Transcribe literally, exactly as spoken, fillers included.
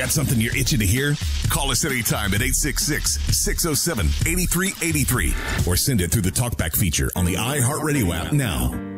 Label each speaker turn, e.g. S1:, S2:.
S1: Got something you're itching to hear? Call us anytime at eight six six, six oh seven, eight three eight three or send it through the TalkBack feature on the iHeartRadio app now.